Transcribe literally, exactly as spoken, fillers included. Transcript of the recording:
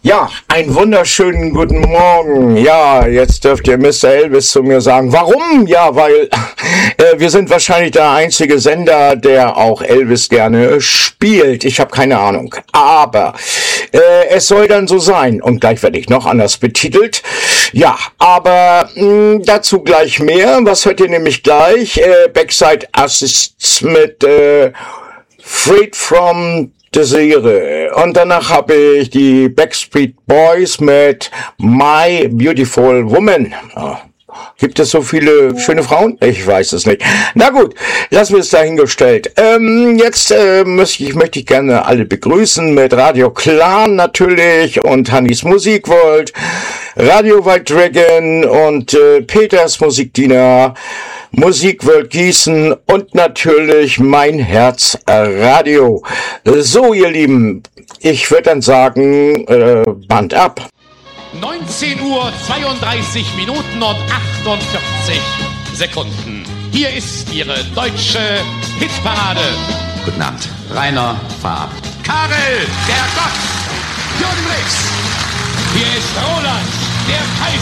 Ja, einen wunderschönen guten Morgen. Ja, jetzt dürft ihr Mister Elvis zu mir sagen. Warum? Ja, weil äh, wir sind wahrscheinlich der einzige Sender, der auch Elvis gerne spielt. Ich habe keine Ahnung. Aber äh, es soll dann so sein. Und gleich werde ich noch anders betitelt. Ja, aber mh, dazu gleich mehr. Was hört ihr nämlich gleich? Äh, Backside Assists mit äh, Freed from Desire. Und danach habe ich die Backstreet Boys mit My Beautiful Woman. Oh, gibt es so viele schöne Frauen? Ich weiß es nicht. Na gut, lassen wir es dahingestellt. Ähm, jetzt äh, möchte ich, möchte ich gerne alle begrüßen mit Radio Clan natürlich und Hannis Musikworld, Radio White Dragon und äh, Peters Musikdiener, Musikworld Gießen und natürlich mein Herz Radio. So, ihr Lieben, ich würde dann sagen, äh, Band ab. neunzehn Uhr zweiunddreißig Minuten und achtundvierzig Sekunden. Hier ist Ihre deutsche Hitparade. Guten Abend. Rainer, fahr ab. Karel, der Gott. Jürgen Rex. Hier ist Roland, der Kaiser.